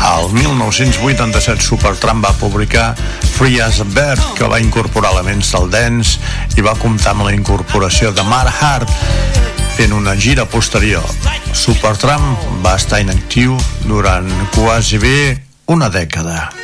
Al 1987 Supertramp va publicar Free as a Bird, que va incorporar elements del dance i va comptar amb la incorporació de Mark Hart en una gira posterior. Supertramp va estar inactiu durant quasi bé una dècada.